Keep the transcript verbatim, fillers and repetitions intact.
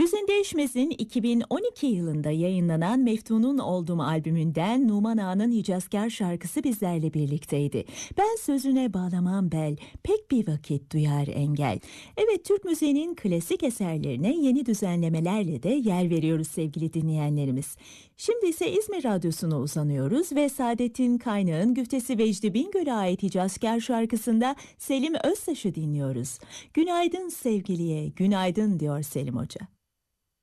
Hüzün Değişmez'in iki bin on iki yılında yayınlanan Meftun'un Oldum albümünden Numan Ağa'nın Hicazkar şarkısı bizlerle birlikteydi. Ben sözüne bağlamam bel, pek bir vakit duyar engel. Evet, Türk müziğinin klasik eserlerine yeni düzenlemelerle de yer veriyoruz sevgili dinleyenlerimiz. Şimdi ise İzmir Radyosu'na uzanıyoruz ve Saadettin Kaynağ'ın güftesi Vecdi Bingöl'e ait Hicazkar şarkısında Selim Öztaş'ı dinliyoruz. Günaydın sevgiliye, günaydın diyor Selim Hoca.